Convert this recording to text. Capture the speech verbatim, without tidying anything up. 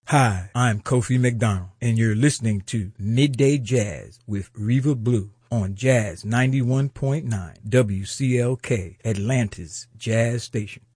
Hi, I'm Kofi McDonald, and you're listening to Midday Jazz with Reva Blue on Jazz ninety-one point nine W C L K, Atlanta's Jazz Station.